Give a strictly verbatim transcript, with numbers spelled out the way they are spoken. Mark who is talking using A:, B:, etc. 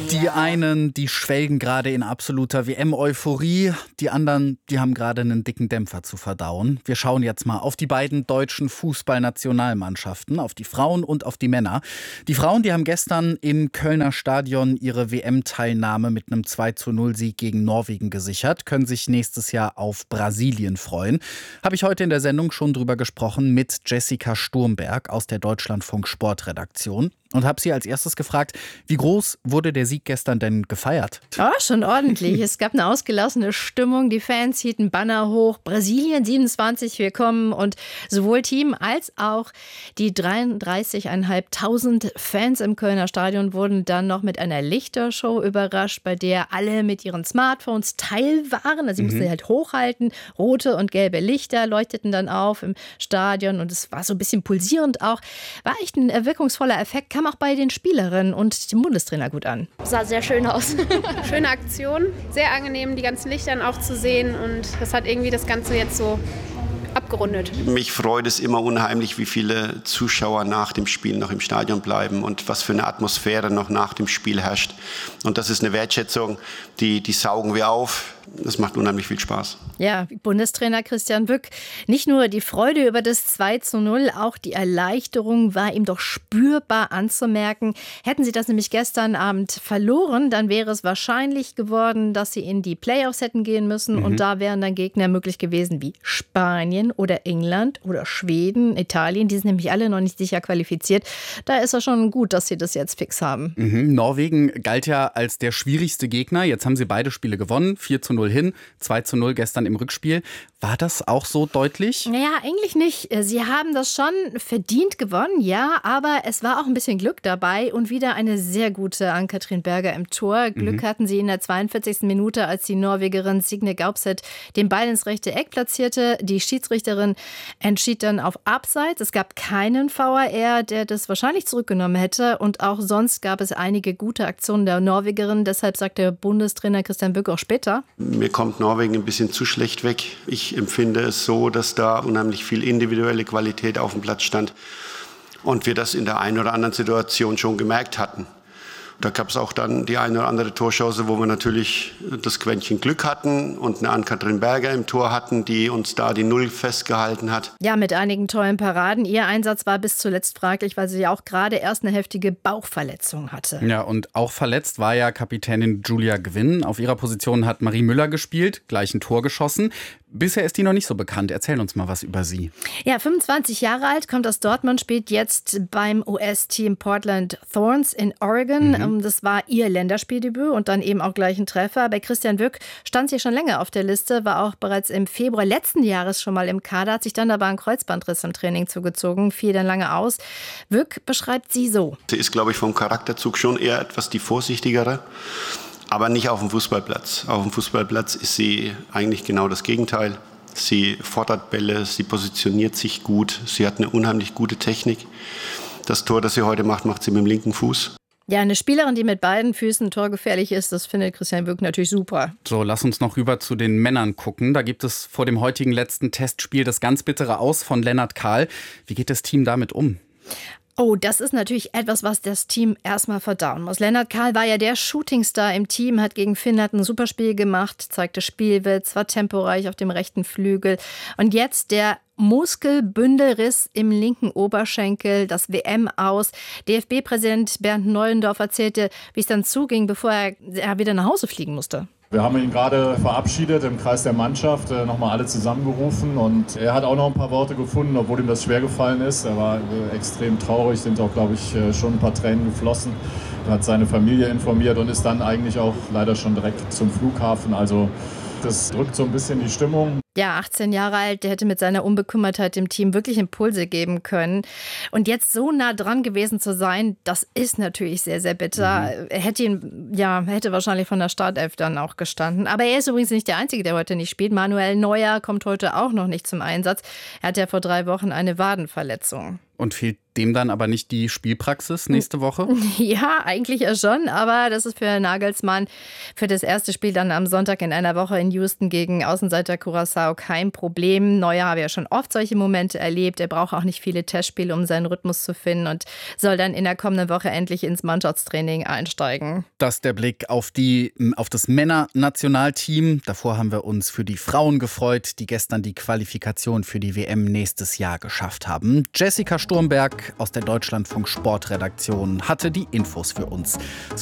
A: Die einen, die schwelgen gerade in absoluter W M-Euphorie. Die anderen, die haben gerade einen dicken Dämpfer zu verdauen. Wir schauen jetzt mal auf die beiden deutschen Fußballnationalmannschaften, auf die Frauen und auf die Männer. Die Frauen, die haben gestern im Kölner Stadion ihre W M-Teilnahme mit einem zwei zu null Sieg gegen Norwegen gesichert, können sich nächstes Jahr auf Brasilien freuen. Habe ich heute in der Sendung schon drüber gesprochen mit Jessica Sturmberg aus der Deutschlandfunk Sportredaktion. Und habe sie als erstes gefragt, wie groß wurde der Sieg gestern denn gefeiert?
B: Oh, schon ordentlich. Es gab eine ausgelassene Stimmung. Die Fans hielten Banner hoch. Brasilien siebenundzwanzig, willkommen. Und sowohl Team als auch die dreiunddreißigtausendfünfhundert Fans im Kölner Stadion wurden dann noch mit einer Lichtershow überrascht, bei der alle mit ihren Smartphones teil waren. Also sie mussten sie halt hochhalten. Rote und gelbe Lichter leuchteten dann auf im Stadion und es war so ein bisschen pulsierend auch. War echt ein wirkungsvoller Effekt. Kam auch bei den Spielerinnen und dem Bundestrainer gut an.
C: Sah sehr schön aus. Schöne Aktion, sehr angenehm, die ganzen Lichtern auch zu sehen und das hat irgendwie das Ganze jetzt so abgerundet.
D: Mich freut es immer unheimlich, wie viele Zuschauer nach dem Spiel noch im Stadion bleiben und was für eine Atmosphäre noch nach dem Spiel herrscht. Und das ist eine Wertschätzung, die, die saugen wir auf. Das macht unheimlich viel Spaß.
B: Ja, Bundestrainer Christian Wück, nicht nur die Freude über das zwei zu null, auch die Erleichterung war ihm doch spürbar anzumerken. Hätten sie das nämlich gestern Abend verloren, dann wäre es wahrscheinlich geworden, dass sie in die Playoffs hätten gehen müssen. Mhm. Und da wären dann Gegner möglich gewesen wie Spanien oder England oder Schweden, Italien. Die sind nämlich alle noch nicht sicher qualifiziert. Da ist es schon gut, dass sie das jetzt fix haben.
A: Mhm. Norwegen galt ja als der schwierigste Gegner. Jetzt haben sie beide Spiele gewonnen, vier zu null hin, zwei zu null gestern im Rückspiel. War das auch so deutlich?
B: Naja, eigentlich nicht. Sie haben das schon verdient gewonnen, ja, aber es war auch ein bisschen Glück dabei und wieder eine sehr gute Ann-Kathrin Berger im Tor. Glück mhm. hatten sie in der zweiundvierzigsten Minute, als die Norwegerin Signe Gaupset den Ball ins rechte Eck platzierte. Die Schiedsrichterin entschied dann auf Abseits. Es gab keinen V A R, der das wahrscheinlich zurückgenommen hätte und auch sonst gab es einige gute Aktionen der Norwegerin. Deshalb sagt der Bundestrainer Christian Wück auch später:
D: Mir kommt Norwegen ein bisschen zu schlecht weg. Ich empfinde es so, dass da unheimlich viel individuelle Qualität auf dem Platz stand und wir das in der einen oder anderen Situation schon gemerkt hatten. Da gab es auch dann die eine oder andere Torchance, wo wir natürlich das Quäntchen Glück hatten und eine Ann-Kathrin Berger im Tor hatten, die uns da die Null festgehalten hat.
B: Ja, mit einigen tollen Paraden. Ihr Einsatz war bis zuletzt fraglich, weil sie ja auch gerade erst eine heftige Bauchverletzung hatte.
A: Ja, und auch verletzt war ja Kapitänin Julia Gwynn. Auf ihrer Position hat Marie Müller gespielt, gleich ein Tor geschossen. Bisher ist die noch nicht so bekannt. Erzähl uns mal was über sie.
B: Ja, fünfundzwanzig Jahre alt, kommt aus Dortmund, spielt jetzt beim U S-Team Portland Thorns in Oregon. Mhm. Das war ihr Länderspieldebüt und dann eben auch gleich ein Treffer. Bei Christian Wück stand sie schon länger auf der Liste, war auch bereits im Februar letzten Jahres schon mal im Kader, hat sich dann aber ein Kreuzbandriss im Training zugezogen, fiel dann lange aus. Wück beschreibt sie so.
D: Sie ist, glaube ich, vom Charakterzug schon eher etwas die vorsichtigere. Aber nicht auf dem Fußballplatz. Auf dem Fußballplatz ist sie eigentlich genau das Gegenteil. Sie fordert Bälle, sie positioniert sich gut, sie hat eine unheimlich gute Technik. Das Tor, das sie heute macht, macht sie mit dem linken Fuß.
B: Ja, eine Spielerin, die mit beiden Füßen torgefährlich ist, das findet Christian Wück natürlich super.
A: So, lass uns noch rüber zu den Männern gucken. Da gibt es vor dem heutigen letzten Testspiel das ganz bittere Aus von Lennart Kahl. Wie geht das Team damit um?
B: Oh, das ist natürlich etwas, was das Team erstmal verdauen muss. Lennart Kahl war ja der Shootingstar im Team, hat gegen Finnland ein super Spiel gemacht, zeigte Spielwitz, war temporeich auf dem rechten Flügel. Und jetzt der Muskelbündelriss im linken Oberschenkel, das W M aus. D F B-Präsident Bernd Neuendorf erzählte, wie es dann zuging, bevor er, er wieder nach Hause fliegen musste.
E: Wir haben ihn gerade verabschiedet im Kreis der Mannschaft, äh, nochmal alle zusammengerufen und er hat auch noch ein paar Worte gefunden, obwohl ihm das schwer gefallen ist. Er war äh, extrem traurig, sind auch, glaube ich, äh, schon ein paar Tränen geflossen. Er hat seine Familie informiert und ist dann eigentlich auch leider schon direkt zum Flughafen. Also das drückt so ein bisschen die Stimmung.
B: Ja, achtzehn Jahre alt, der hätte mit seiner Unbekümmertheit dem Team wirklich Impulse geben können. Und jetzt so nah dran gewesen zu sein, das ist natürlich sehr, sehr bitter. Mhm. Er hätte ihn, ja, hätte wahrscheinlich von der Startelf dann auch gestanden. Aber er ist übrigens nicht der Einzige, der heute nicht spielt. Manuel Neuer kommt heute auch noch nicht zum Einsatz. Er hat ja vor drei Wochen eine Wadenverletzung.
A: Und fehlt dem dann aber nicht die Spielpraxis nächste Woche?
B: Ja, eigentlich ja schon, aber das ist für Nagelsmann für das erste Spiel dann am Sonntag in einer Woche in Houston gegen Außenseiter Curaçao kein Problem. Neuer habe ja schon oft solche Momente erlebt. Er braucht auch nicht viele Testspiele, um seinen Rhythmus zu finden und soll dann in der kommenden Woche endlich ins Mannschaftstraining einsteigen.
A: Das der Blick auf, die, auf das Männernationalteam. Davor haben wir uns für die Frauen gefreut, die gestern die Qualifikation für die W M nächstes Jahr geschafft haben. Jessica Sturmberg aus der Deutschlandfunk Sportredaktion hatte die Infos für uns.